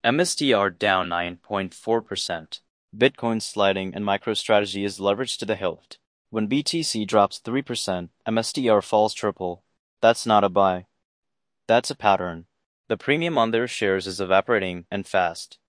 MSTR down 9.4%. Bitcoin sliding and MicroStrategy is leveraged to the hilt. When BTC drops 3%, MSTR falls triple. That's not a buy. That's a pattern. The premium on their shares is evaporating and fast.